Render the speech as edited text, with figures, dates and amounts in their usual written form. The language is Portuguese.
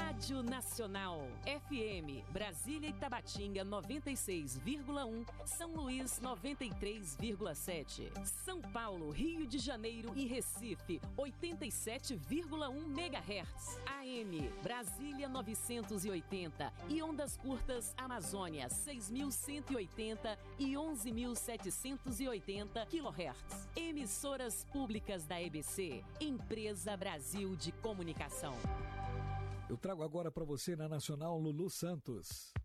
Rádio Nacional, FM, Brasília e Tabatinga 96,1, São Luís 93,7, São Paulo, Rio de Janeiro e Recife 87,1 MHz, AM, Brasília 980 e ondas curtas Amazônia 6.180 e 11.780 kHz. Emissoras públicas da EBC, Empresa Brasil de Comunicação. Eu trago agora para você na Nacional Lulu Santos.